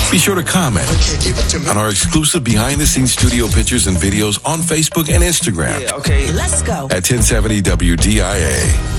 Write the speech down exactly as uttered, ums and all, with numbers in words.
Be sure to comment on our exclusive behind-the-scenes studio pictures and videos on Facebook and Instagram. Yeah, okay. Let's go. At ten seventy W D I A.